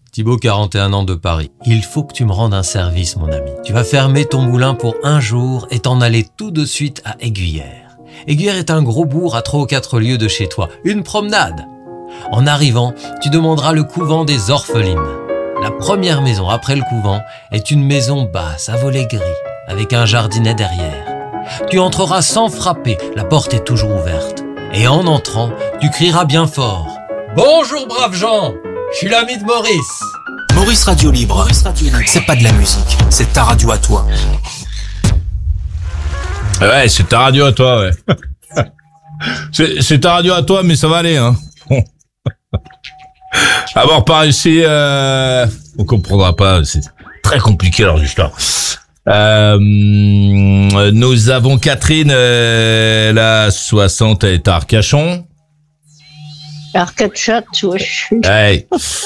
Thibaut, 41 ans de Paris. Il faut que tu me rendes un service, mon ami. Tu vas fermer ton moulin pour un jour et t'en aller tout de suite à Aiguillère. Aiguillère est un gros bourg à 3 ou 4 lieues de chez toi. Une promenade. En arrivant, tu demanderas le couvent des Orphelines. La première maison après le couvent est une maison basse à volets gris, avec un jardinet derrière. Tu entreras sans frapper, la porte est toujours ouverte. Et en entrant, tu crieras bien fort. « Bonjour braves gens, je suis l'ami de Maurice !» Maurice Radio Libre, c'est pas de la musique, c'est ta radio à toi. Ouais, c'est ta radio à toi, ouais. c'est ta radio à toi, mais ça va aller, hein. Bon. Avoir par ici, on comprendra pas, c'est très compliqué leur histoire. Nous avons Catherine, la 60, elle est à Arcachon. Arcachon, wesh. Hey.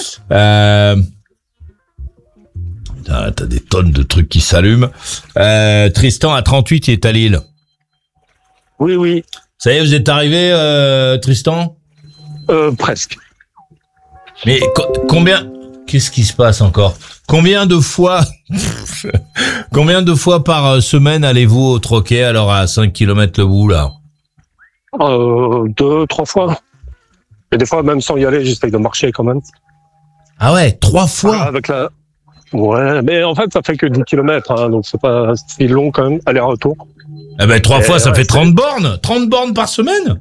T'as des tonnes de trucs qui s'allument. Tristan, à 38, il est à Lille. Oui. Ça y est, vous êtes arrivé, Tristan? Presque. Mais combien... Qu'est-ce qui se passe encore? Combien de fois par semaine allez-vous au Troquet, alors à 5 km le bout, là? 2, 3 fois. Et des fois, même sans y aller, j'essaye de marcher quand même. Ah ouais, 3 fois? Avec la... Ouais, mais en fait, ça fait que 10 km, hein, donc c'est pas si long quand même, aller-retour. Eh ben, 3 fois, ça fait 30 bornes? 30 bornes par semaine?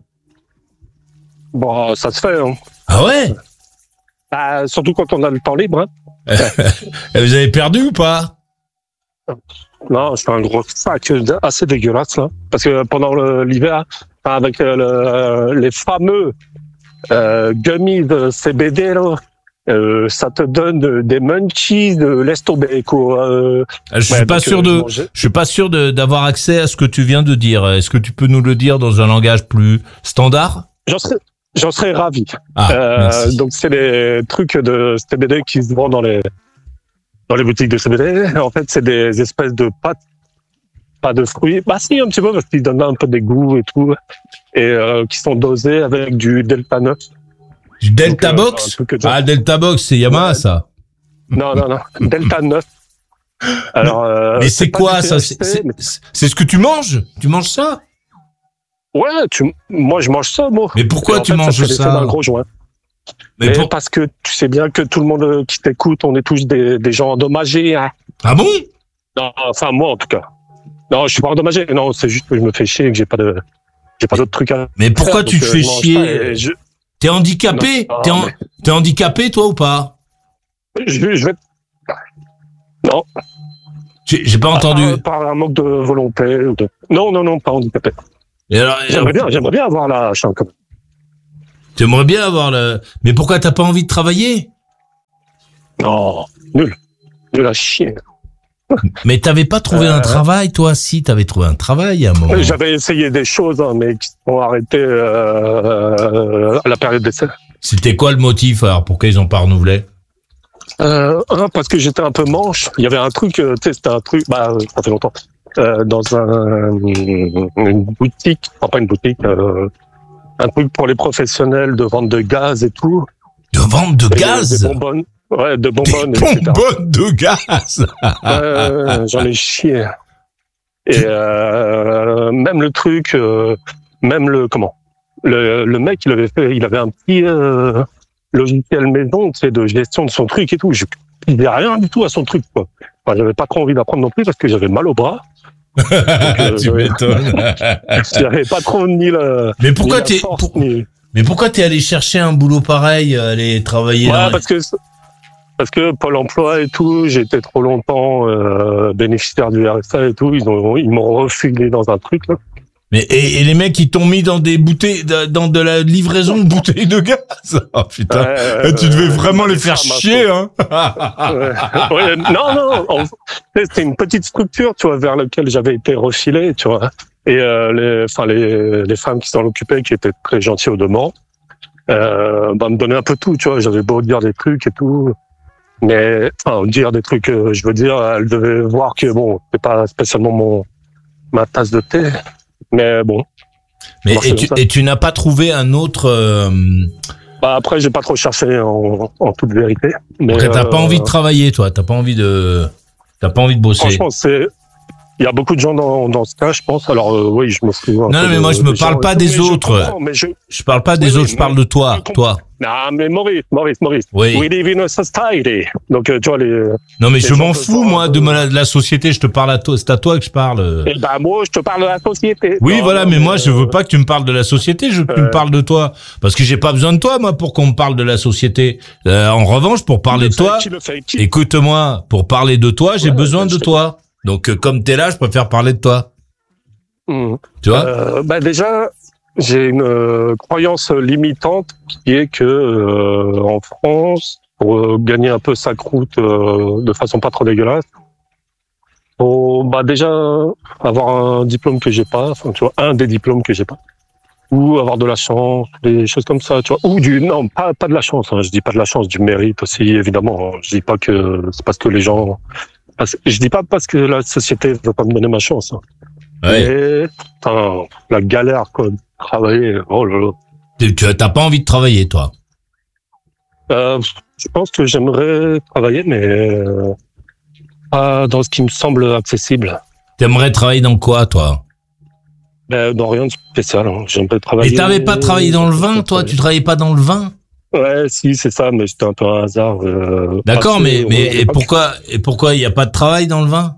Bon, ça se fait, hein. Ah ouais? Bah, surtout quand on a le temps libre, hein. Vous avez perdu ou pas? Non, je fais un gros sac assez dégueulasse, là. Parce que pendant l'hiver, avec les fameux gummies de CBD, là, ça te donne des munchies, laisse tomber, quoi. Je suis pas sûr d'avoir accès à ce que tu viens de dire. Est-ce que tu peux nous le dire dans un langage plus standard? J'en serais ravi. Merci. Donc c'est les trucs de CBD qui se vendent dans les boutiques de CBD. En fait, c'est des espèces de pâtes, pas de fruits. Bah si, un petit peu, parce qu'ils donnent un peu des goûts et tout, et qui sont dosés avec du Delta 9. Du Delta Box? Delta Box, c'est Yamaha, ça? Non. Delta 9. Alors, mais c'est quoi, ça? C'est ce que tu manges? Tu manges ça? Ouais, moi je mange ça, moi. Mais pourquoi tu manges ça? Dans le gros joint. Mais parce que tu sais bien que tout le monde qui t'écoute, on est tous des gens endommagés. Hein. Ah bon? Non, enfin moi en tout cas. Non, je suis pas endommagé. Non, c'est juste que je me fais chier et que j'ai pas d'autres trucs à. Mais pourquoi tu te fais chier? T'es handicapé? T'es handicapé, toi, ou pas? Je vais. Non. J'ai pas entendu. Par un manque de volonté. Non, pas handicapé. Et alors, j'aimerais bien avoir la chance. T'aimerais bien avoir mais pourquoi t'as pas envie de travailler? Non, nul à chier. Mais t'avais pas trouvé un travail, toi? Si, t'avais trouvé un travail à un moment. J'avais essayé des choses, hein, mais qui sont arrêtées à la période d'essai. C'était quoi le motif, alors? Pourquoi ils ont pas renouvelé? Parce que j'étais un peu manche. Il y avait un truc, tu sais, c'était un truc, ça fait longtemps. Dans une boutique, enfin pas une boutique, un truc pour les professionnels de vente de gaz et tout. De vente de gaz? Des bonbonnes. Ouais, de bonbonnes. Des bonbonnes de gaz. J'en ai chié. Et même le truc, le mec, il avait un petit logiciel maison, tu sais, de gestion de son truc et tout. Je n'avais rien du tout à son truc, quoi. Enfin, j'avais pas trop envie d'apprendre non plus parce que j'avais mal au bras. Donc, tu m'étonnes. J'avais pas trop ni la. Mais pourquoi Mais pourquoi t'es allé chercher un boulot pareil, aller travailler là? Parce que Pôle emploi et tout, j'ai été trop longtemps bénéficiaire du RSA et tout, ils m'ont refilé dans un truc là. Mais et les mecs ils t'ont mis dans des bouteilles, dans de la livraison de bouteilles de gaz. Oh putain, tu devais vraiment les faire chier, hein. Ouais, non, c'était une petite structure, tu vois, vers laquelle j'avais été refilé, tu vois. Et les femmes qui s'en occupaient, qui étaient très gentilles au demeurant, me donnaient un peu tout, tu vois. J'avais beau dire des trucs et tout, mais dire des trucs, je veux dire, elles devaient voir que bon, c'est pas spécialement ma tasse de thé. Mais bon. Mais et tu n'as pas trouvé un autre Bah après, j'ai pas trop cherché en toute vérité. Mais T'as pas envie de travailler, toi. T'as pas envie de bosser. Franchement, il y a beaucoup de gens dans ce cas, je pense. Alors oui, je me souviens. Non, mais moi je me parle pas des autres. Je parle pas des autres, je parle de toi. Non, mais Maurice. Oui. We live in a society. Donc tu vois Non, mais je m'en fous, moi, de la société. Je te parle à toi. C'est à toi que je parle. Eh ben moi, je te parle de la société. Oui, voilà, mais moi je veux pas que tu me parles de la société. Je veux que tu me parles de toi, parce que j'ai pas besoin de toi, moi, pour qu'on me parle de la société. En revanche, pour parler de toi, écoute-moi, pour parler de toi, j'ai besoin de toi. Donc, comme t'es là, je préfère parler de toi. Tu vois bah déjà, j'ai une croyance limitante qui est que en France, pour gagner un peu sa croûte de façon pas trop dégueulasse, faut déjà avoir un diplôme que j'ai pas, enfin tu vois, un des diplômes que j'ai pas, ou avoir de la chance, des choses comme ça, tu vois, ou non, pas de la chance, hein, je dis pas de la chance, du mérite aussi évidemment. Je dis pas que c'est parce que les gens je dis pas parce que la société veut pas me donner ma chance. Hein. Ouais. Mais, putain, la galère, quoi, de travailler, oh là là. T'as pas envie de travailler, toi? Je pense que j'aimerais travailler, mais pas dans ce qui me semble accessible. T'aimerais travailler dans quoi, toi? Dans rien de spécial. Hein. J'aimerais travailler. Et t'avais pas travaillé dans le vin, toi? Tu travaillais pas dans le vin? Ouais, si, c'est ça, mais c'était un peu un hasard. D'accord, mais pourquoi il y a pas de travail dans le vin?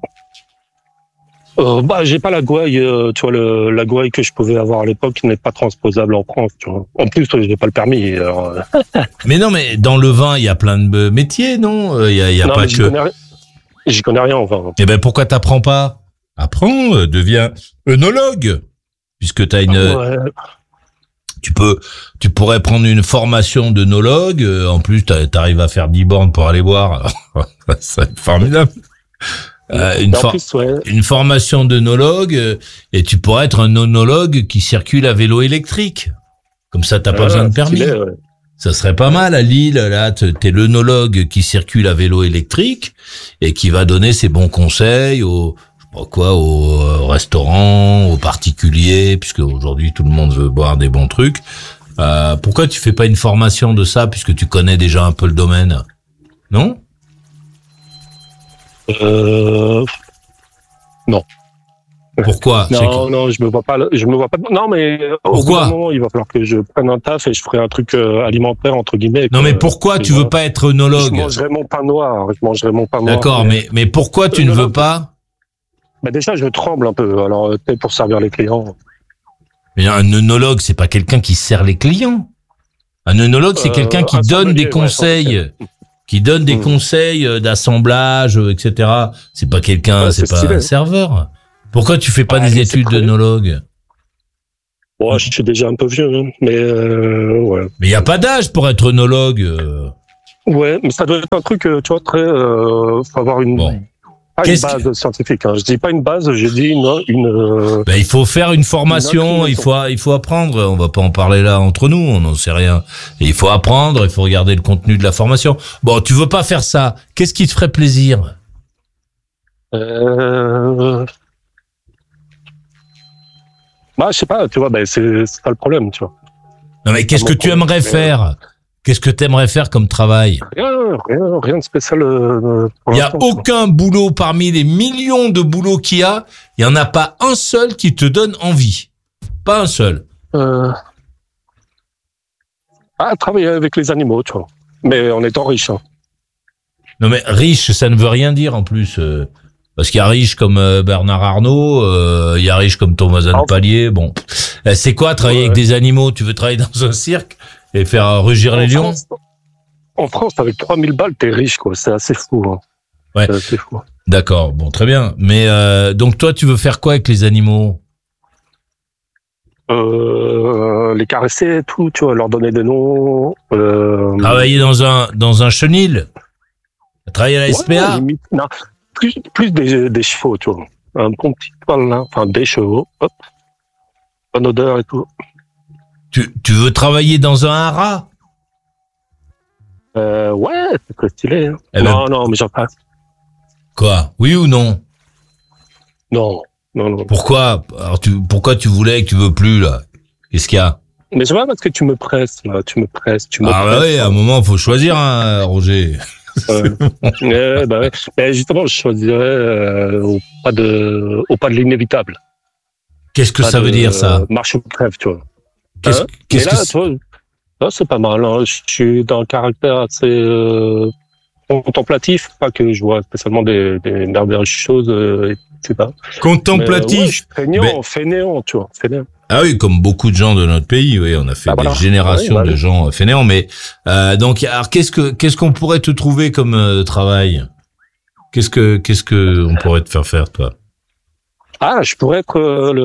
J'ai pas la gouaille, tu vois, la gouaille que je pouvais avoir à l'époque n'est pas transposable en France, tu vois. En plus, j'ai pas le permis. Alors... Mais non, mais dans le vin, il y a plein de métiers, non? Il y a non, pas que. J'y connais rien en vin. Eh ben, pourquoi t'apprends pas? Apprends, deviens œnologue, puisque t'as une. Ouais. Tu pourrais prendre une formation d'œnologue. En plus, t'arrives à faire 10 bornes pour aller boire. Ça va être formidable. Une formation d'œnologue, et tu pourrais être un œnologue qui circule à vélo électrique. Comme ça, t'as pas besoin de permis. Ça serait pas mal à Lille. Là, t'es l'œnologue qui circule à vélo électrique et qui va donner ses bons conseils aux restaurants, aux particuliers, puisque aujourd'hui tout le monde veut boire des bons trucs. Pourquoi tu fais pas une formation de ça, puisque tu connais déjà un peu le domaine? Non? Non. Pourquoi? Non, je me vois pas. Non, mais au bout d'un moment, il va falloir que je prenne un taf et je ferai un truc alimentaire entre guillemets. Non, mais pourquoi tu veux pas être œnologue? Je mangerai mon pain noir. D'accord, mais pourquoi tu ne veux pas? Déjà, je tremble un peu. Alors, peut-être pour servir les clients. Mais un œnologue, c'est pas quelqu'un qui sert les clients. Un œnologue, c'est quelqu'un qui donne des conseils. Qui donne des conseils d'assemblage, etc. C'est pas quelqu'un, c'est pas un serveur. Pourquoi tu fais pas des études d'œnologue? Bon, je suis déjà un peu vieux, hein, mais ouais. Mais il y a pas d'âge pour être œnologue. Ouais, mais ça doit être un truc, tu vois, très. Faut avoir une. Bon. Pas une base scientifique. Hein. Je dis pas une base, j'ai dit une. Il faut faire une formation, il faut apprendre. On va pas en parler là entre nous, on n'en sait rien. Et il faut apprendre, il faut regarder le contenu de la formation. Bon, tu veux pas faire ça. Qu'est-ce qui te ferait plaisir? Je sais pas, tu vois, c'est pas le problème, tu vois. Non, mais qu'est-ce que tu aimerais faire? Qu'est-ce que t'aimerais faire comme travail? Rien de spécial. Il y a aucun boulot parmi les millions de boulots qu'il y a. Il y en a pas un seul qui te donne envie. Pas un seul. Travailler avec les animaux, tu vois. Mais en étant riche. Hein. Non, mais riche, ça ne veut rien dire en plus. Parce qu'il y a riche comme Bernard Arnault, il y a riche comme ton voisin de palier. Bon, c'est quoi travailler avec des animaux? Tu veux travailler dans un cirque et faire rugir les lions? En France, avec 3000 balles, t'es riche, quoi. C'est assez fou. Hein. Ouais. C'est assez fou. D'accord. Bon, très bien. Mais donc toi, tu veux faire quoi avec les animaux? Les caresser et tout, tu vois, leur donner des noms. Travailler dans un chenil? Travailler à la SPA? Limite, non. Plus des chevaux, tu vois. Un bon petit poil là, enfin des chevaux, hop. Bonne odeur et tout. Tu veux travailler dans un haras? Ouais, c'est très stylé. Hein. Non, mais j'en passe. Quoi? Oui ou non? Non. Pourquoi? Alors pourquoi tu voulais et que tu veux plus, là? Qu'est-ce qu'il y a? Mais c'est pas parce que tu me presses, là. Tu me presses. Bah oui, à un moment, faut choisir, hein, Roger. Ouais. Mais justement, je choisirais au pas de l'inévitable. Qu'est-ce que ça veut dire, ça? Marche ou crève, tu vois. Qu'est-ce mais là, que tu vois, là, c'est pas mal. Hein. Je suis d'un caractère assez contemplatif, pas que je vois spécialement des merveilleuses choses, etc. Contemplatif. Mais, ouais, fainéant, tu vois, fainéant. Ah oui, comme beaucoup de gens de notre pays, oui, on a fait des générations de gens fainéants. Mais donc, alors, qu'est-ce qu'on pourrait te trouver comme travail? Qu'est-ce que on pourrait te faire faire, toi? Ah, je pourrais être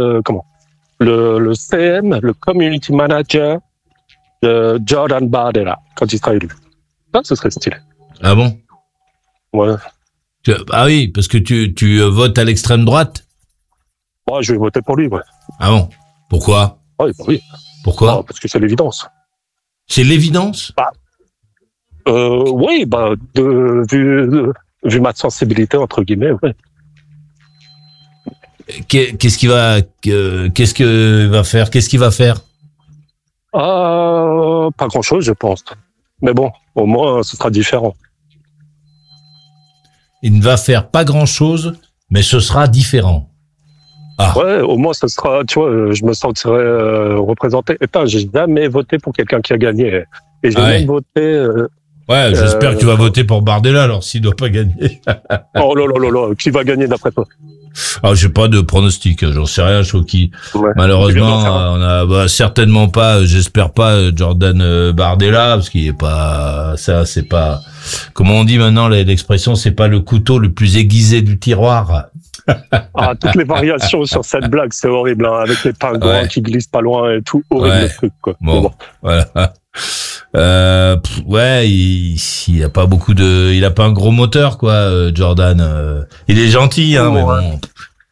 le CM, le Community Manager de Jordan Bardella quand il sera élu. Ça, ce serait stylé. Ah bon? Ouais. Ah oui, parce que tu votes à l'extrême droite? Ouais, je vais voter pour lui, ouais. Ah bon? Pourquoi? Oui. Pourquoi? Ah, parce que c'est l'évidence. C'est l'évidence? Oui, vu ma sensibilité, entre guillemets, ouais. Qu'est-ce qu'il va faire? Pas grand-chose, je pense. Mais bon, au moins, ce sera différent. Il ne va faire pas grand-chose, mais ce sera différent. Ah. Ouais, au moins, ce sera, tu vois, je me sentirais représenté. Putain, j'ai jamais voté pour quelqu'un qui a gagné. Et j'ai même voté... ouais, j'espère que tu vas voter pour Bardella, alors s'il doit pas gagner. Oh là, qui va gagner d'après toi? Ah, j'ai pas de pronostic, j'en sais rien, Choki. Ouais, malheureusement, on a certainement pas, j'espère pas Jordan Bardella, parce qu'il est pas, ça, c'est pas, comment on dit maintenant l'expression, c'est pas le couteau le plus aiguisé du tiroir. Ah, toutes les variations sur cette blague, c'est horrible, hein, avec les pingouins qui glissent pas loin et tout, horrible le truc, quoi. Bon. Voilà. Ouais, il a pas beaucoup il a pas un gros moteur, quoi, Jordan. Il est gentil, hein, mais bon.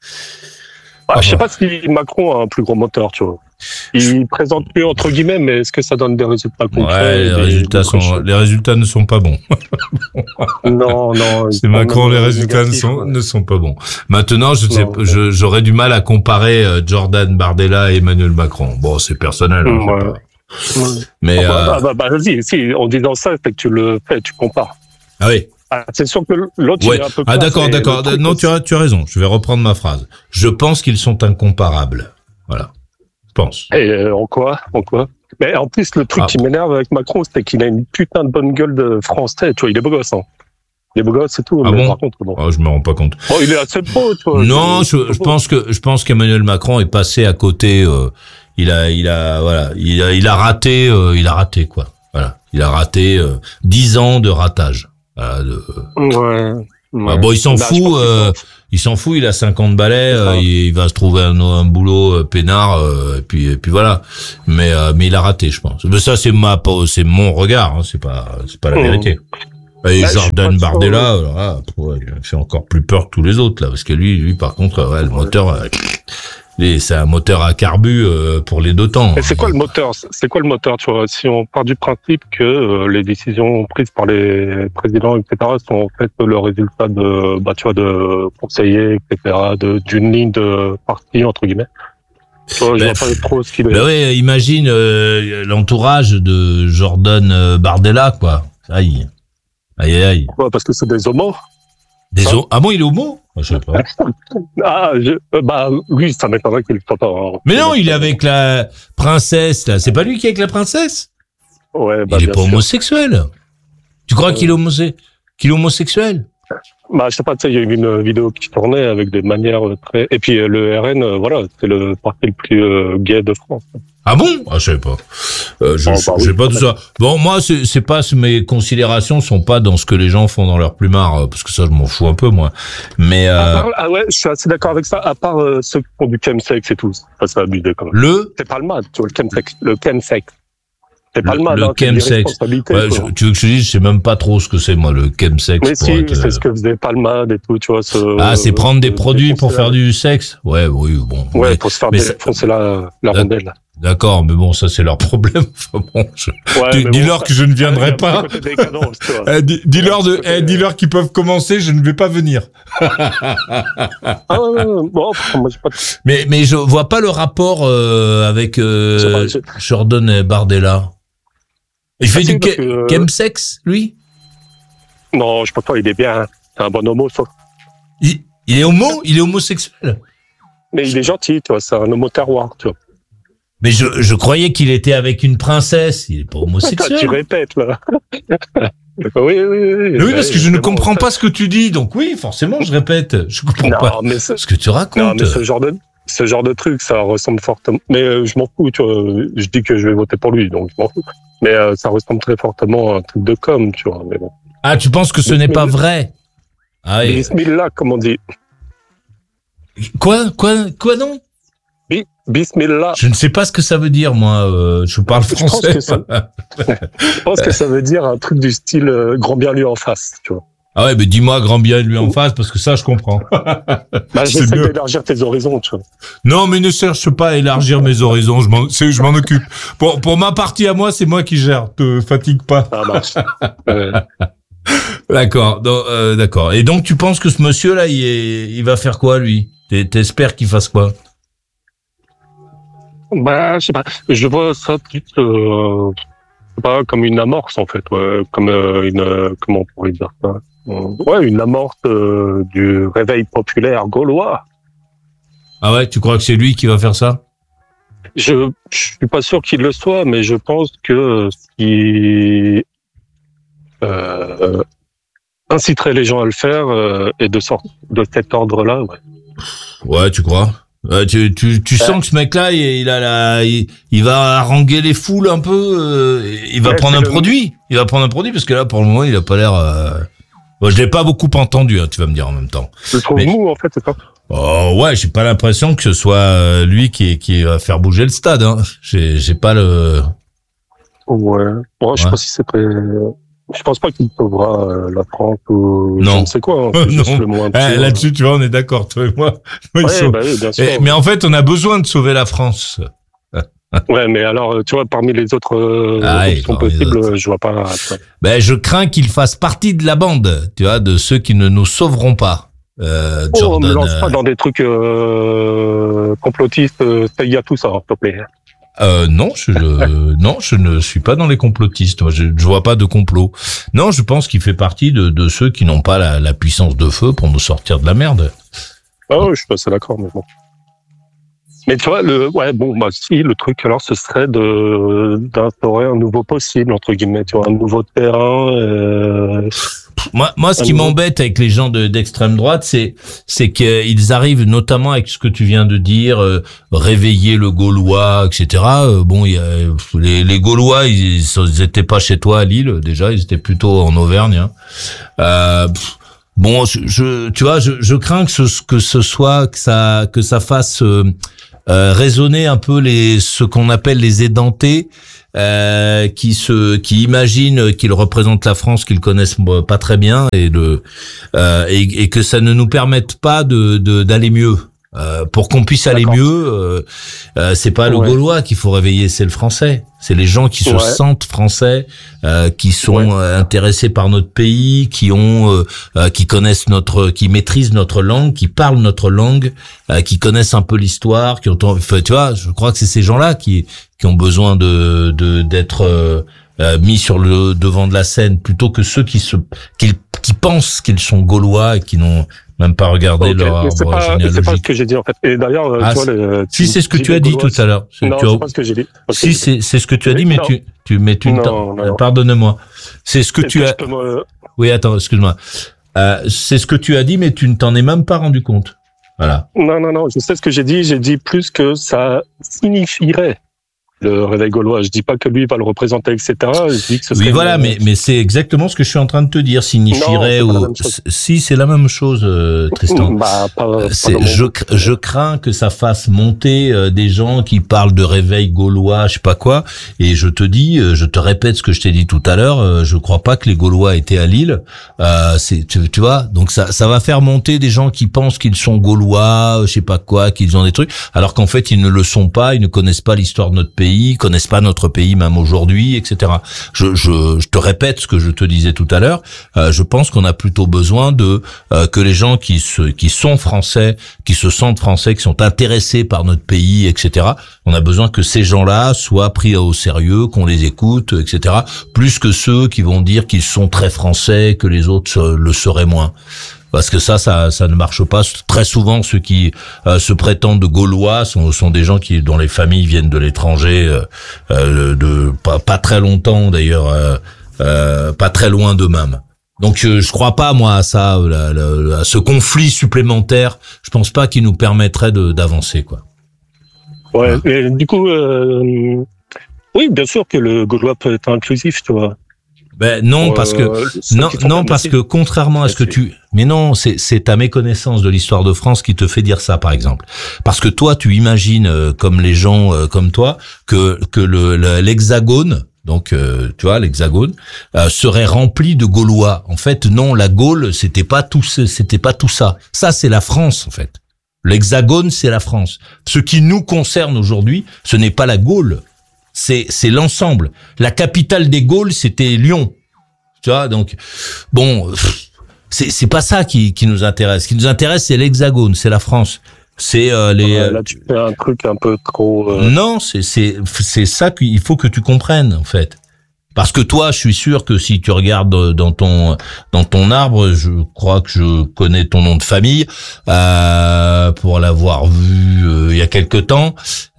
Je sais pas si Macron a un plus gros moteur, tu vois. Il présente plus entre guillemets, mais est-ce que ça donne des résultats concrets? Ouais, les résultats ne sont pas bons. Non. C'est Macron, les résultats ne sont pas bons. Maintenant, j'aurais du mal à comparer Jordan Bardella et Emmanuel Macron. Bon, c'est personnel. Hein, mais vas-y, si en disant ça, c'est que tu le fais, tu compares. Ah oui. C'est sûr que l'autre il est un peu plus. Ah d'accord. Non, tu as raison. Je vais reprendre ma phrase. Je pense qu'ils sont incomparables. Voilà. Je pense. Et en quoi? Mais en plus, le truc qui m'énerve avec Macron, c'est qu'il a une putain de bonne gueule de français. Tu vois, il est beau gosse, hein. Il est beau gosse et tout. Ah mais bon? Par contre, bon. Oh, je me rends pas compte. Bon, il est assez beau, tu vois. Non, je pense qu'Emmanuel Macron est passé à côté. Il a raté quoi. Voilà, il a raté 10 ans de ratage. Voilà, Ouais. Bon, il s'en fout. Il a 50 balais. Il va se trouver un boulot peinard. Et puis voilà. Mais il a raté, je pense. Mais ça, c'est mon regard. Hein, c'est pas la vérité. Et Jordan Bardella, il fait encore plus peur que tous les autres là, parce que lui, par contre, le moteur. C'est un moteur à carbu pour les 2 temps. Et c'est quoi le moteur? Tu vois, si on part du principe que les décisions prises par les présidents, etc., sont en fait le résultat de conseillers, etc., d'une ligne de parti entre guillemets. Je vois pas trop ce qu'il est. Oui, imagine l'entourage de Jordan Bardella, quoi. Aïe. Ouais, parce que c'est des homos. Ah bon, il est homo? Je sais pas. Lui, ça m'étonnerait qu'il soit pas. Mais non, il est avec la princesse, là. C'est pas lui qui est avec la princesse? Ouais, il est pas homosexuel. Tu crois qu'il est homosexuel? Je sais pas, tu sais, il y a eu une vidéo qui tournait avec des manières très... Et puis le RN, voilà, c'est le parti le plus gay de France. Ah bon? Je sais pas. Je sais pas tout ça. Bon, moi, c'est pas, mes considérations sont pas dans ce que les gens font dans leur plumard, parce que ça, je m'en fous un peu, moi. Mais, ouais, je suis assez d'accord avec ça, à part ceux qui font du chemsex et tout. Ça, c'est abusé, quand même. C'est pas le mal, tu vois, le chemsex. C'est pas le mal, le chemsex. Ouais, tu veux que je te dise, je sais même pas trop ce que c'est, moi, le chemsex. Mais si, c'est ce que faisait Palmade et tout, tu vois. C'est prendre des produits pour faire du sexe? Ouais, oui, bon. Ouais, pour se faire défoncer la rondelle. D'accord, mais bon, ça c'est leur problème. Enfin, bon, dis-leur que je ne viendrai pas. Dis-leur qu'ils peuvent commencer, je ne vais pas venir. Bon, moi, j'ai pas... Mais je vois pas le rapport avec Jordan et Bardella. Il fait du chemsex, lui? Non, je pense pas, il est bien. C'est un bon homo, ça. Il est homo? Il est homosexuel? Mais il est gentil, tu vois, c'est un homo terroir, tu vois. Mais je croyais qu'il était avec une princesse. Il est pas homosexuel. Tu répètes, là. Oui, parce que je ne comprends pas ce que tu dis. Donc oui, forcément, je répète. Je comprends pas ce que tu racontes. Non, mais ce genre de truc, ça ressemble fortement. Mais je m'en fous, tu vois. Je dis que je vais voter pour lui, donc je m'en fous. Mais ça ressemble très fortement à un truc de com, tu vois. Mais bon. Ah, tu penses que ce n'est pas vrai? Ah oui. Bismillah, comme on dit. Quoi non? Bismillah. Je ne sais pas ce que ça veut dire, moi. Je parle français. Je pense que ça veut dire un truc du style grand bien lui en face, tu vois. Ah ouais, mais dis-moi grand bien lui en face, parce que ça, je comprends. J'essaie d'élargir tes horizons, tu vois. Non, mais ne cherche pas à élargir mes horizons. Je m'en occupe. Pour ma partie à moi, c'est moi qui gère. Te fatigue pas. Ça marche. D'accord. D'accord. Et donc, tu penses que ce monsieur-là, il va faire quoi, lui? T'espères qu'il fasse quoi? Je sais pas. Je vois ça plutôt, pas comme une amorce, en fait. Ouais. Comme comment on pourrait dire ça? Ouais, une amorce du réveil populaire gaulois. Ah ouais, tu crois que c'est lui qui va faire ça? Je suis pas sûr qu'il le soit, mais je pense que ce qui inciterait les gens à le faire est de cet ordre-là. Ouais. Ouais, tu crois? Tu sens que ce mec-là, il va haranguer les foules un peu. Il va prendre un produit. Il va prendre un produit parce que là, pour le moment, il a pas l'air. Bon, je l'ai pas beaucoup entendu. Tu vas me dire en même temps. Je le trouve mou, en fait, c'est ça. Oh ouais, j'ai pas l'impression que ce soit lui qui va faire bouger le stade. Hein. J'ai pas le. Ouais. Je sais pas si c'est prêt. Je pense pas qu'il sauvera la France ou je ne sais quoi. Hein, non. Là-dessus, tu vois, on est d'accord, toi et moi. Oui, bien sûr. Mais en fait, on a besoin de sauver la France. Ouais, mais alors, tu vois, parmi les autres options possibles, je vois pas. Je crains qu'il fasse partie de la bande, tu vois, de ceux qui ne nous sauveront pas. On me lance pas dans des trucs complotistes. Il y a tout ça, s'il te plaît. Non, je ne suis pas dans les complotistes. Moi, je vois pas de complot. Non, je pense qu'il fait partie de ceux qui n'ont pas la puissance de feu pour nous sortir de la merde. Ah oui, je suis assez d'accord, mais bon. Mais tu vois, si, le truc, alors, ce serait d'instaurer un nouveau possible, entre guillemets, tu vois, un nouveau terrain, Moi, ce qui m'embête avec les gens d'extrême droite, c'est qu'ils arrivent, notamment avec ce que tu viens de dire, réveiller le Gaulois, etc. Les Gaulois, ils étaient pas chez toi à Lille, déjà, ils étaient plutôt en Auvergne. Hein. Tu vois, je crains que ça fasse résonner un peu ce qu'on appelle les édentés. Qui imaginent qu'ils représentent la France, qu'ils connaissent pas très bien, et que ça ne nous permette pas d'aller mieux. Pour qu'on puisse aller mieux, c'est pas le Gaulois qu'il faut réveiller, c'est le Français. C'est les gens qui se sentent français, qui sont intéressés par notre pays, qui connaissent qui maîtrisent notre langue, qui parlent notre langue, qui connaissent un peu l'histoire, tu vois, je crois que c'est ces gens-là qui ont besoin d'être mis sur le devant de la scène, plutôt que ceux qui pensent qu'ils sont Gaulois et qui n'ont même pas regardé leur arbre généalogique. C'est pas ce que j'ai dit, en fait. Et d'ailleurs, tu vois, si c'est ce que tu as dit tout à l'heure. Non, c'est pas ce que j'ai dit. Si, c'est ce que tu as dit, mais pardonne-moi. C'est ce que tu as. Oui, attends, excuse-moi. C'est ce que tu as dit, mais tu ne t'en es même pas rendu compte. Voilà. Non, je sais ce que j'ai dit. J'ai dit plus que ça signifierait. le réveil gaulois. Je dis pas que lui va le représenter, etc. Je dis que ce serait mais c'est exactement ce que je suis en train de te dire. Signifierait si c'est la même chose, Tristan. Je crains que ça fasse monter des gens qui parlent de réveil gaulois, je sais pas quoi. Et je te répète ce que je t'ai dit tout à l'heure. Je crois pas que les Gaulois étaient à Lille. Tu vois. Donc ça va faire monter des gens qui pensent qu'ils sont Gaulois, je sais pas quoi, qu'ils ont des trucs, alors qu'en fait ils ne le sont pas. Ils ne connaissent pas l'histoire de notre pays. Connaissent pas notre pays même aujourd'hui, etc. Je te répète ce que je te disais tout à l'heure. Je pense qu'on a plutôt besoin de que les gens qui sont français, qui se sentent français, qui sont intéressés par notre pays, etc. On a besoin que ces gens-là soient pris au sérieux, qu'on les écoute, etc. Plus que ceux qui vont dire qu'ils sont très français, que les autres le seraient moins. Parce que ça ne marche pas. Très souvent, ceux qui se prétendent Gaulois sont des gens dont les familles viennent de l'étranger, de pas très longtemps d'ailleurs, pas très loin d'eux-mêmes. Donc je crois pas moi à ça, à ce conflit supplémentaire. Je pense pas qu'il nous permettrait d'avancer, quoi. Ouais. Et du coup, oui, bien sûr que le Gaulois peut être inclusif, tu vois. Ben non, parce que contrairement à ce que mais non, c'est ta méconnaissance de l'histoire de France qui te fait dire ça, par exemple. Parce que toi, tu imagines, comme les gens comme toi, que l'Hexagone, donc tu vois, l'Hexagone serait rempli de Gaulois. En fait, non, la Gaule, c'était pas tout ça. Ça, c'est la France, en fait. L'Hexagone, c'est la France. Ce qui nous concerne aujourd'hui, ce n'est pas la Gaule. C'est l'ensemble. La capitale des Gaules, c'était Lyon. Tu vois, donc bon, c'est pas ça qui nous intéresse. Ce qui nous intéresse, c'est l'Hexagone, c'est la France. C'est là tu fais un truc un peu trop Non, c'est ça qu'il faut que tu comprennes, en fait. Parce que toi, je suis sûr que si tu regardes dans ton arbre, je crois que je connais ton nom de famille pour l'avoir vu il y a quelque temps.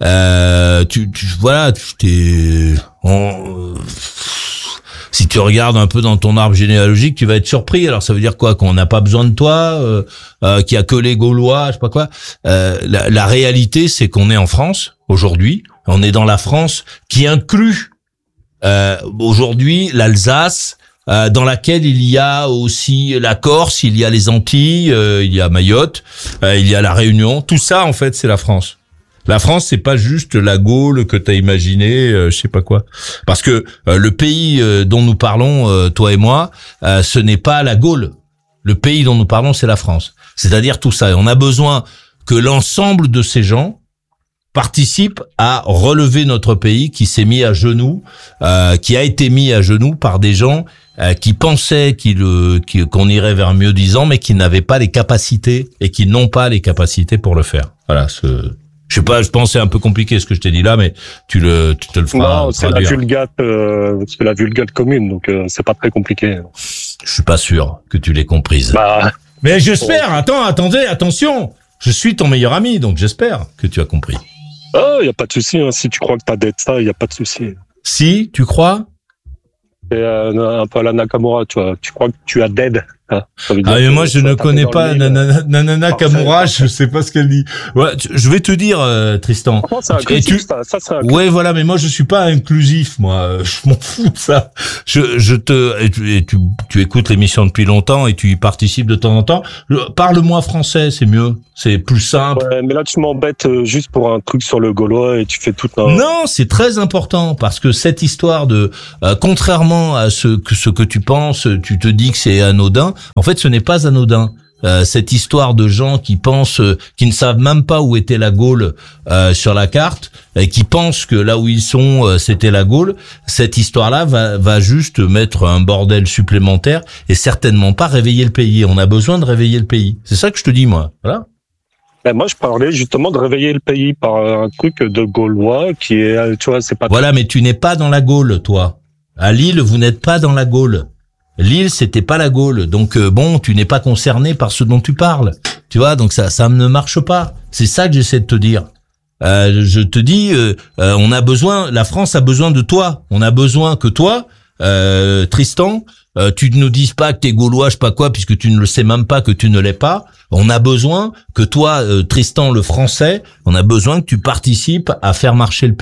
Si tu regardes un peu dans ton arbre généalogique, tu vas être surpris. Alors ça veut dire quoi? Qu'on n'a pas besoin de toi, qu'il y a que les Gaulois, je sais pas quoi. La réalité, c'est qu'on est en France aujourd'hui. On est dans la France qui inclut aujourd'hui l'Alsace, dans laquelle il y a aussi la Corse, il y a les Antilles, il y a Mayotte, il y a la Réunion. Tout ça, en fait, c'est la France. La France, c'est pas juste la Gaule que t'as imaginé, je sais pas quoi. Parce que le pays dont nous parlons, toi et moi, ce n'est pas la Gaule. Le pays dont nous parlons, c'est la France. C'est-à-dire tout ça. Et on a besoin que l'ensemble de ces gens participe à relever notre pays qui s'est mis à genoux, qui a été mis à genoux par des gens qui pensaient qu'on irait vers mieux disant, mais qui n'avaient pas les capacités et qui n'ont pas les capacités pour le faire. Voilà. Je sais pas, je pense que c'est un peu compliqué ce que je t'ai dit là, mais tu te le feras. Non, c'est la vulgate commune, donc c'est pas très compliqué. Je suis pas sûr que tu l'aies comprise. Mais j'espère. Attendez, attention. Je suis ton meilleur ami, donc j'espère que tu as compris. Y a pas de souci, hein. Si tu crois que t'as dead ça, y a pas de souci. Si, tu crois? C'est un peu à la Nakamura, tu vois. Tu crois que tu as dead. Hein. Mais moi, je ne connais pas Nana Nakamura, je sais pas ce qu'elle dit. Ouais, je vais te dire, Tristan. C'est inclusif, ça c'est inclusif. Ouais, voilà, mais moi, je suis pas inclusif, moi. Je m'en fous de ça. Tu écoutes l'émission depuis longtemps et tu y participes de temps en temps. Parle-moi français, c'est mieux. C'est plus simple. Ouais, mais là, tu m'embêtes juste pour un truc sur le Gaulois et tu fais tout un... Non, c'est très important parce que cette histoire de, contrairement à ce que tu penses, tu te dis que c'est anodin. En fait, ce n'est pas anodin. Cette histoire de gens qui pensent, qui ne savent même pas où était la Gaule sur la carte, et qui pensent que là où ils sont, c'était la Gaule. Cette histoire-là va juste mettre un bordel supplémentaire et certainement pas réveiller le pays. On a besoin de réveiller le pays. C'est ça que je te dis, moi. Voilà. Ben moi, je parlais justement de réveiller le pays par un truc de Gaulois qui est, tu vois, c'est pas... Voilà, mais tu n'es pas dans la Gaule, toi. À Lille, vous n'êtes pas dans la Gaule. Lille, c'était pas la Gaule. Donc, tu n'es pas concerné par ce dont tu parles. Tu vois, donc ça ne marche pas. C'est ça que j'essaie de te dire. Je te dis, on a besoin, la France a besoin de toi. On a besoin que toi, Tristan, tu ne nous dises pas que t'es Gaulois, je sais pas quoi, puisque tu ne le sais même pas que tu ne l'es pas. On a besoin que toi, Tristan le Français, on a besoin que tu participes à faire marcher le pays.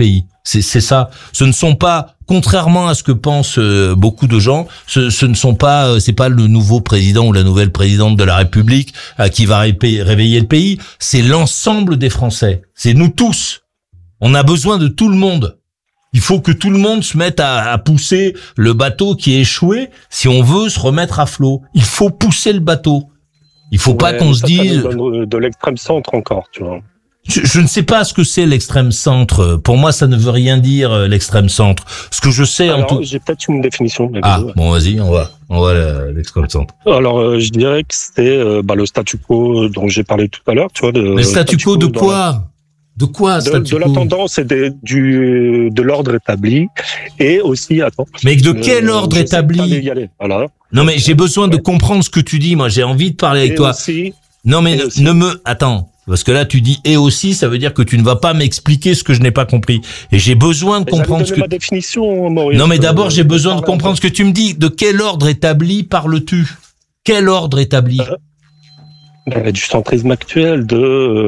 C'est ça. Ce ne sont pas, contrairement à ce que pensent beaucoup de gens, ce ne sont pas, c'est pas le nouveau président ou la nouvelle présidente de la République qui va réveiller le pays. C'est l'ensemble des Français. C'est nous tous. On a besoin de tout le monde. Il faut que tout le monde se mette à pousser le bateau qui est échoué si on veut se remettre à flot. Il faut pousser le bateau. Il faut pas qu'on se dise de l'extrême centre encore, tu vois. Je ne sais pas ce que c'est l'extrême centre. Pour moi, ça ne veut rien dire l'extrême centre. Ce que je sais j'ai peut-être une définition. Bon, vas-y, on va l'extrême centre. Alors, je dirais que c'est le statu quo dont j'ai parlé tout à l'heure, tu vois. Le statu quo de quoi? De quoi, de la tendance et de l'ordre établi, et aussi, mais de quel ordre établi? Voilà. Non, mais j'ai besoin de comprendre ce que tu dis. Moi, j'ai envie de parler avec toi. Non, mais attends. Parce que là, tu dis et aussi, ça veut dire que tu ne vas pas m'expliquer ce que je n'ai pas compris. Et j'ai besoin de comprendre ma définition, Maurice. Non, mais d'abord, j'ai besoin de comprendre ce que tu me dis. De quel ordre établi parles-tu? Quel ordre établi? Du centrisme actuel, de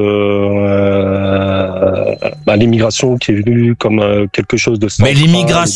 l'immigration qui est venue comme quelque chose de central. Mais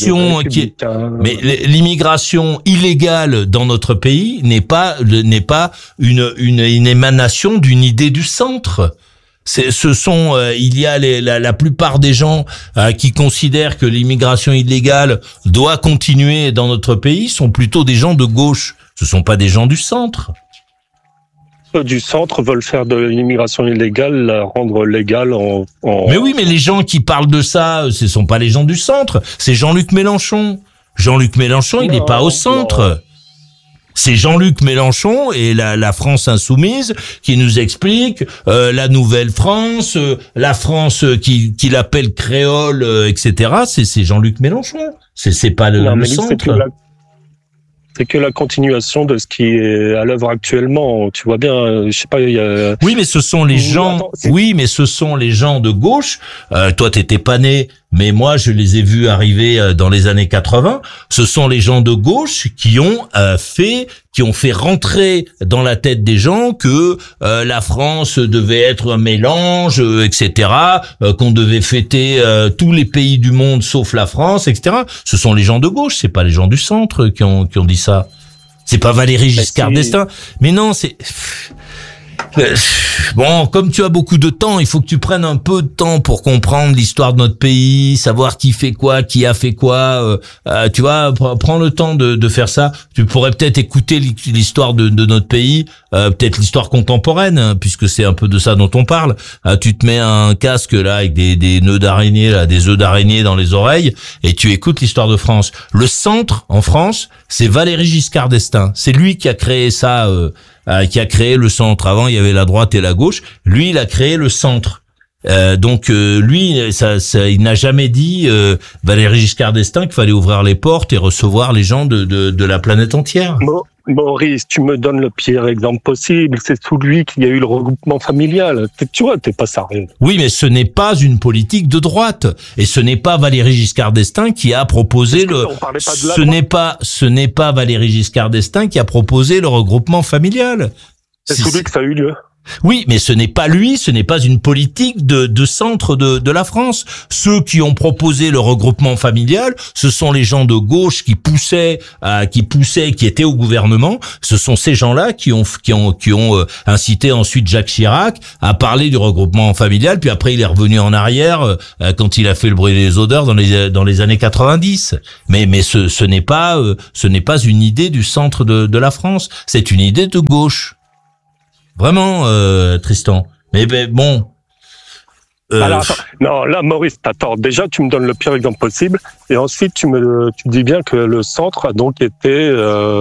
l'immigration illégale dans notre pays n'est pas une émanation d'une idée du centre. Il y a la plupart des gens qui considèrent que l'immigration illégale doit continuer dans notre pays sont plutôt des gens de gauche. Ce sont pas des gens du centre. Du centre veulent faire de l'immigration illégale, la rendre légale en... Mais oui, mais les gens qui parlent de ça, ce sont pas les gens du centre, c'est Jean-Luc Mélenchon. Jean-Luc Mélenchon, il n'est pas au centre. Non. C'est Jean-Luc Mélenchon et la France insoumise qui nous explique la nouvelle France, la France qu'il appelle créole, etc. C'est Jean-Luc Mélenchon. C'est pas le centre. C'est que la continuation de ce qui est à l'œuvre actuellement. Tu vois bien, je sais pas, il y a... Oui, mais ce sont les gens. Mais ce sont les gens de gauche. Toi, t'étais pas né, mais moi, je les ai vus arriver dans les années 80. Ce sont les gens de gauche qui ont fait rentrer dans la tête des gens que la France devait être un mélange, etc. Qu'on devait fêter tous les pays du monde sauf la France, etc. Ce sont les gens de gauche, c'est pas les gens du centre qui ont dit ça. C'est pas Valéry Giscard d'Estaing. Mais non, c'est... Bon, comme tu as beaucoup de temps, il faut que tu prennes un peu de temps pour comprendre l'histoire de notre pays, savoir qui fait quoi, qui a fait quoi. Tu vois, prends le temps de faire ça. Tu pourrais peut-être écouter l'histoire de notre pays, peut-être l'histoire contemporaine, hein, puisque c'est un peu de ça dont on parle. Tu te mets un casque là avec des nœuds d'araignée, là, des œufs d'araignée dans les oreilles, et tu écoutes l'histoire de France. Le centre en France, c'est Valéry Giscard d'Estaing. C'est lui qui a créé ça. Qui a créé le centre. Avant, il y avait la droite et la gauche. Lui, il a créé le centre. Donc lui, il n'a jamais dit Valéry Giscard d'Estaing qu'il fallait ouvrir les portes et recevoir les gens de la planète entière. Maurice, tu me donnes le pire exemple possible. C'est sous lui qu'il y a eu le regroupement familial. Tu vois, t'es pas sérieux. Oui, mais ce n'est pas une politique de droite. Et ce n'est pas Valéry Giscard d'Estaing qui a proposé ce n'est pas Valéry Giscard d'Estaing qui a proposé le regroupement familial. C'est sous lui que ça a eu lieu. Oui, mais ce n'est pas lui, ce n'est pas une politique de centre de la France. Ceux qui ont proposé le regroupement familial, ce sont les gens de gauche qui poussaient, qui étaient au gouvernement. Ce sont ces gens-là qui ont incité ensuite Jacques Chirac à parler du regroupement familial. Puis après, il est revenu en arrière quand il a fait le bruit des odeurs dans les années 90. Mais ce n'est pas une idée du centre de la France. C'est une idée de gauche. Vraiment, Tristan. Mais bon. Alors, attends. Non, là, Maurice, t'as tort. Déjà, tu me donnes le pire exemple possible, et ensuite tu dis bien que le centre a donc été,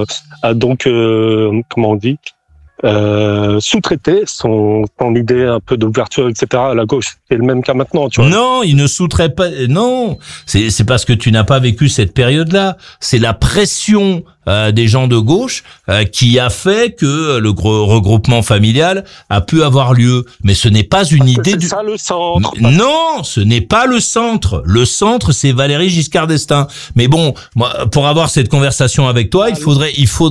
comment on dit, sous-traiter son idée un peu d'ouverture, etc. à la gauche. C'est le même cas maintenant, tu vois. Non, il ne sous-traite pas. Non, c'est parce que tu n'as pas vécu cette période-là. C'est la pression des gens de gauche qui a fait que le regroupement familial a pu avoir lieu. Mais ce n'est pas une idée du... C'est ça le centre. Non, ce n'est pas le centre. Le centre, c'est Valéry Giscard d'Estaing. Mais bon, moi, pour avoir cette conversation avec toi, il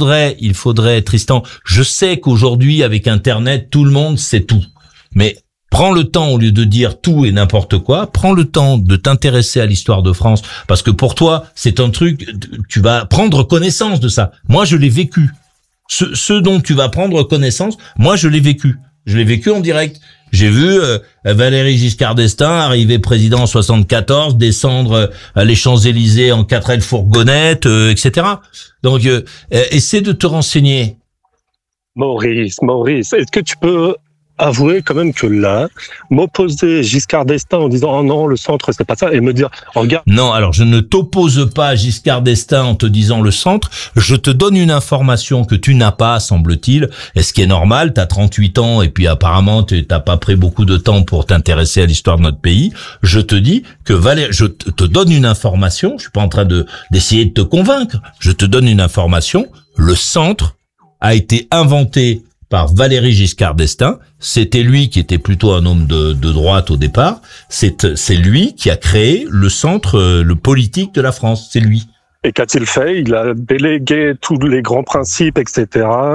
faudrait, Tristan. Je sais qu'aujourd'hui, avec Internet, tout le monde sait tout. Mais Prends le temps, au lieu de dire tout et n'importe quoi, prends le temps de t'intéresser à l'histoire de France, parce que pour toi, c'est un truc, tu vas prendre connaissance de ça. Moi, je l'ai vécu. Ce dont tu vas prendre connaissance, moi, je l'ai vécu. Je l'ai vécu en direct. J'ai vu Valéry Giscard d'Estaing arriver président en 74, descendre les Champs-Élysées en 4L fourgonnette, etc. Donc, essaie de te renseigner. Maurice, est-ce que tu peux avouer quand même que là, m'opposer Giscard d'Estaing en disant « Oh non, le centre, c'est pas ça » et me dire « Regarde ». Non, alors je ne t'oppose pas à Giscard d'Estaing en te disant le centre, je te donne une information que tu n'as pas, semble-t-il, et ce qui est normal, t'as 38 ans et puis apparemment t'as pas pris beaucoup de temps pour t'intéresser à l'histoire de notre pays. Je te dis que je te donne une information, je suis pas en train d'essayer de te convaincre, je te donne une information, le centre a été inventé par Valéry Giscard d'Estaing. C'était lui qui était plutôt un homme de droite au départ. C'est lui qui a créé le centre, le politique de la France. C'est lui. Et qu'a-t-il fait? Il a délégué tous les grands principes, etc.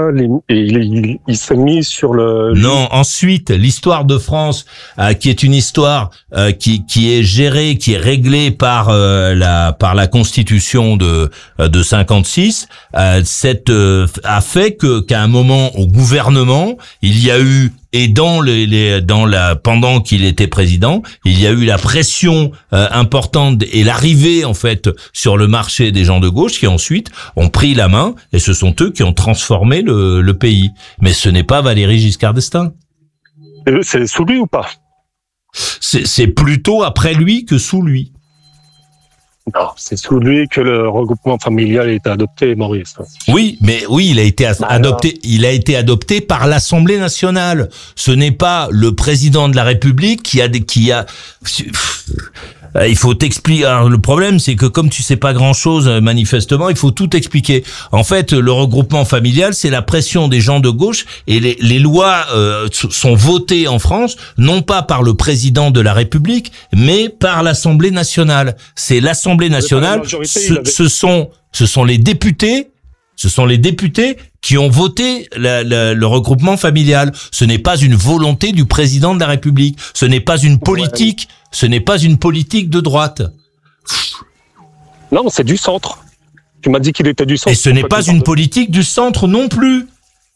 Et il s'est mis sur le... Non, ensuite, l'histoire de France, qui est une histoire qui est gérée, qui est réglée par la Constitution de 56, a fait qu'à un moment au gouvernement, il y a eu et pendant qu'il était président, il y a eu la pression importante et l'arrivée en fait sur le marché des gens de gauche qui ensuite ont pris la main et ce sont eux qui ont transformé le pays. Mais ce n'est pas Valéry Giscard d'Estaing. C'est sous lui ou pas? C'est plutôt après lui que sous lui. Non, c'est sous lui que le regroupement familial a été adopté, Maurice. Oui, mais oui, il a été adopté. Il a été adopté par l'Assemblée nationale. Ce n'est pas le président de la République qui a. Il faut t'expliquer. Alors, le problème, c'est que comme tu sais pas grand-chose, manifestement, il faut tout expliquer. En fait, le regroupement familial, c'est la pression des gens de gauche et les lois sont votées en France, non pas par le président de la République, mais par l'Assemblée nationale. C'est l'Assemblée nationale. Ce sont les députés. Ce sont les députés qui ont voté le regroupement familial. Ce n'est pas une volonté du président de la République. Ce n'est pas une politique. Ce n'est pas une politique de droite. Non, c'est du centre. Tu m'as dit qu'il était du centre. Et ce n'est pas une politique du centre non plus.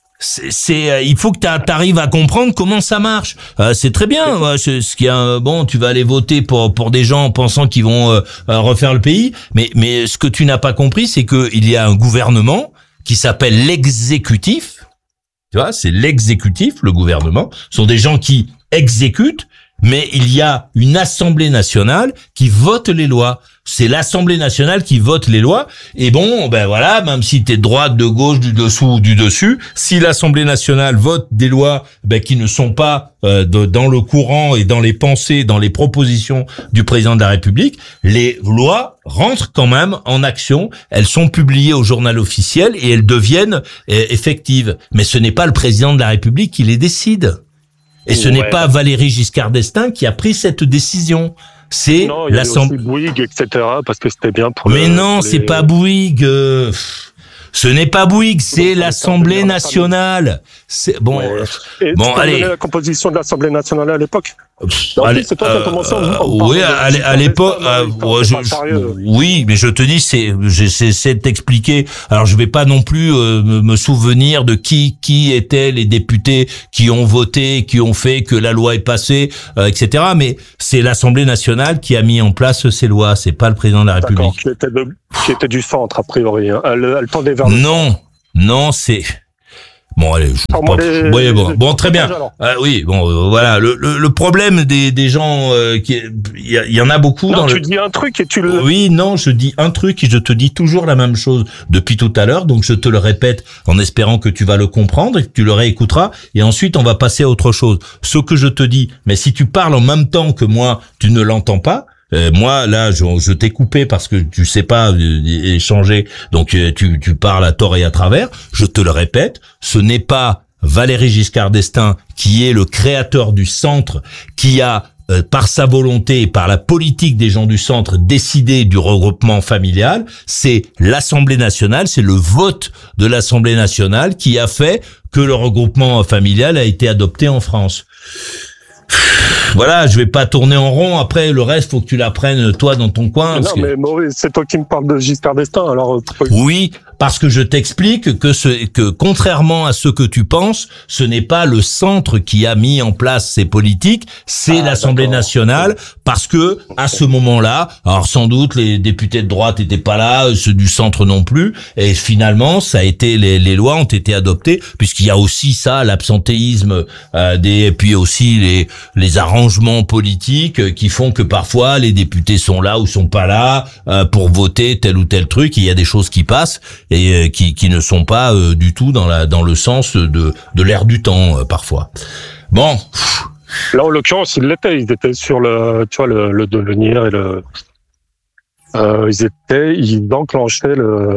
Il faut que tu arrives à comprendre comment ça marche. C'est très bien. Ce qui bon, tu vas aller voter pour des gens en pensant qu'ils vont refaire le pays. Mais ce que tu n'as pas compris, c'est que il y a un gouvernement qui s'appelle l'exécutif. Tu vois, c'est l'exécutif, le gouvernement. Ce sont des gens qui exécutent. Mais il y a une Assemblée nationale qui vote les lois. C'est l'Assemblée nationale qui vote les lois. Et bon, ben voilà, même si t'es de droite, de gauche, du dessous ou du dessus, si l'Assemblée nationale vote des lois qui ne sont pas dans le courant et dans les pensées, dans les propositions du président de la République, les lois rentrent quand même en action. Elles sont publiées au journal officiel et elles deviennent effectives. Mais ce n'est pas le président de la République qui les décide. Et ce n'est pas Valéry Giscard d'Estaing qui a pris cette décision. C'est l'Assemblée. Bouygues, etc. Parce que c'était bien pour. Mais non, c'est pas Bouygues. Ce n'est pas Bouygues, c'est l'Assemblée nationale. C'est bon. Ouais. Et bon, tu allez. La composition de l'Assemblée nationale à l'époque. C'est toi qui as commencé oui, à l'époque. Oui, mais je te dis, j'essaie de t'expliquer. Alors, je vais pas non plus me souvenir de qui étaient les députés qui ont voté, qui ont fait que la loi est passée, etc. Mais c'est l'Assemblée nationale qui a mis en place ces lois. C'est pas le président de la République. Qui était du centre a priori. Hein. Elle tendait vers. Non, c'est. Bon, allez, bon, très bien. Oui, bon, voilà. Le problème des gens, il y en a beaucoup. Non, tu dis un truc et tu le. Oui, non, je dis un truc et je te dis toujours la même chose depuis tout à l'heure. Donc, je te le répète en espérant que tu vas le comprendre et que tu le réécouteras. Et ensuite, on va passer à autre chose. Ce que je te dis, mais si tu parles en même temps que moi, tu ne l'entends pas. Moi, là, je t'ai coupé parce que tu sais pas échanger, donc tu parles à tort et à travers. Je te le répète, ce n'est pas Valéry Giscard d'Estaing qui est le créateur du centre, qui a, par sa volonté et par la politique des gens du centre, décidé du regroupement familial. C'est l'Assemblée nationale, c'est le vote de l'Assemblée nationale qui a fait que le regroupement familial a été adopté en France. Voilà, je vais pas tourner en rond. Après, le reste, faut que tu l'apprennes toi dans ton coin. Non, mais Maurice, c'est toi qui me parles de Giscard d'Estaing. Alors oui, parce que je t'explique que contrairement à ce que tu penses, ce n'est pas le centre qui a mis en place ces politiques, c'est l'Assemblée nationale, parce que à ce moment-là, alors sans doute les députés de droite n'étaient pas là, ceux du centre non plus, et finalement ça a été les lois ont été adoptées, puisqu'il y a aussi ça, l'absentéisme et puis aussi les arrangements politiques qui font que parfois les députés sont là ou sont pas là pour voter tel ou tel truc. Il y a des choses qui passent et qui ne sont pas du tout dans le sens de l'air du temps parfois. Bon. Là, en l'occurrence, ils étaient sur le devenir et ils enclenchaient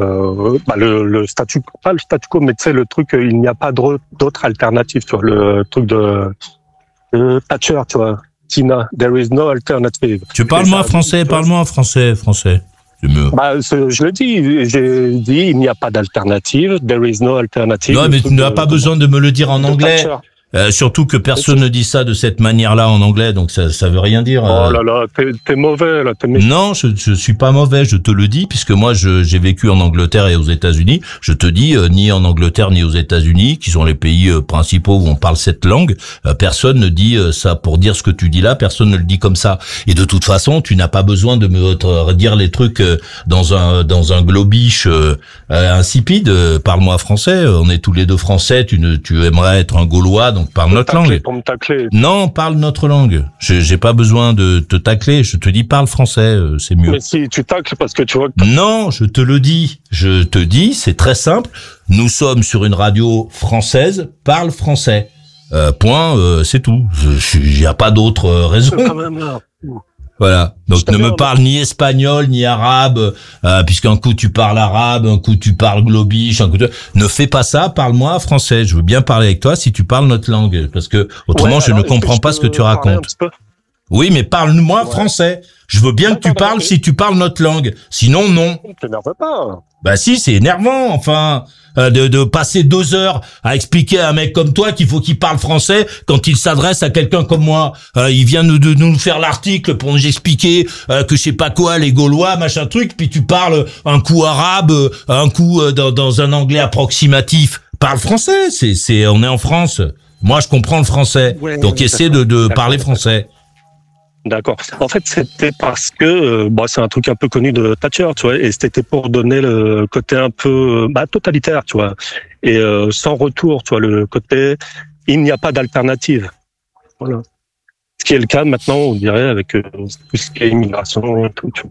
le statu quo, pas le statu quo, mais tu sais, le truc, il n'y a pas d'autre alternative, tu vois, le truc de Thatcher, tu vois, Tina, there is no alternative. Tu parles-moi français, français. C'est mieux. Je l'ai dit, j'ai dit, il n'y a pas d'alternative, there is no alternative. Non, mais tu n'as pas besoin de me le dire en anglais. Thatcher. Surtout que personne ne dit ça de cette manière-là en anglais, donc ça veut rien dire. Oh là là, t'es mauvais, là, t'es méchant. Non, je suis pas mauvais, je te le dis, puisque moi j'ai vécu en Angleterre et aux États-Unis. Je te dis, ni en Angleterre ni aux États-Unis, qui sont les pays principaux où on parle cette langue, personne ne dit ça pour dire ce que tu dis là, personne ne le dit comme ça. Et de toute façon, tu n'as pas besoin de me dire les trucs dans un globish insipide. Parle-moi français, on est tous les deux français, tu aimerais être un Gaulois, donc parle notre langue. Pour me tacler. Non, parle notre langue. J'ai pas besoin de te tacler. Je te dis parle français, c'est mieux. Mais si tu tacles parce que tu vois. Non, je te le dis. Je te dis, c'est très simple. Nous sommes sur une radio française. Parle français. Point. C'est tout. Il y a pas d'autre raison. Quand même là. Voilà. Donc ne me parle ni espagnol ni arabe, puisqu'un coup tu parles arabe, un coup tu parles globish, ne fais pas ça. Parle-moi français. Je veux bien parler avec toi si tu parles notre langue, parce que autrement je ne comprends pas ce que tu racontes. Oui, mais parle-moi français. Je veux bien que tu parles si tu parles notre langue. Sinon, non. T'énerve pas. Bah si, c'est énervant, enfin, de passer 2 heures à expliquer à un mec comme toi qu'il faut qu'il parle français quand il s'adresse à quelqu'un comme moi. Il vient de nous faire l'article pour nous expliquer que je sais pas quoi, les Gaulois, machin truc, puis tu parles un coup arabe, un coup dans un anglais approximatif. Parle français, on est en France. Moi, je comprends le français. Ouais, donc essaie de parler français. D'accord. En fait, c'était parce que c'est un truc un peu connu de Thatcher, tu vois, et c'était pour donner le côté un peu totalitaire, tu vois, et sans retour, tu vois, le côté il n'y a pas d'alternative. Voilà. Ce qui est le cas maintenant, on dirait, avec tout ce qui est immigration et tout. Tu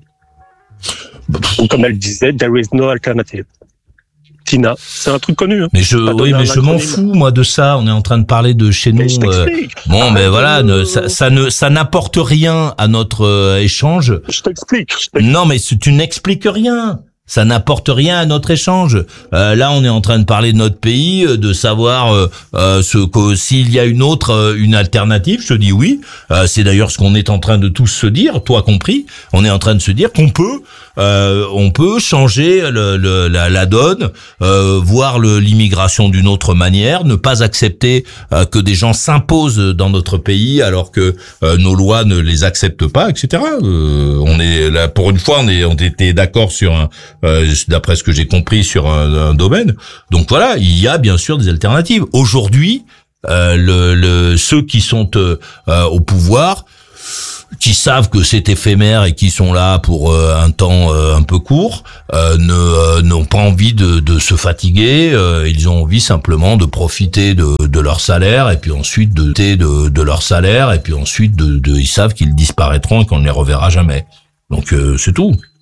vois. Donc, comme elle disait, there is no alternative. Tina, c'est un truc connu. Hein. Mais je m'en fous moi de ça. On est en train de parler de chez nous. Mais voilà, ça n'apporte rien à notre échange. Je t'explique. Non, mais tu n'expliques rien. Ça n'apporte rien à notre échange. Là, on est en train de parler de notre pays, de savoir s'il y a une alternative. Je te dis oui. C'est d'ailleurs ce qu'on est en train de tous se dire, toi compris. On est en train de se dire qu'on peut changer la donne, voir l'immigration d'une autre manière, ne pas accepter que des gens s'imposent dans notre pays alors que nos lois ne les acceptent pas, etc. On est là pour une fois, on était d'accord sur d'après ce que j'ai compris sur un domaine. Donc voilà, il y a bien sûr des alternatives. Aujourd'hui, ceux qui sont au pouvoir, qui savent que c'est éphémère et qui sont là pour un temps un peu court, n'ont pas envie de se fatiguer. Ils ont envie simplement de profiter de leur salaire et puis ensuite de leur salaire et puis ensuite ils savent qu'ils disparaîtront et qu'on ne les reverra jamais. Donc c'est tout.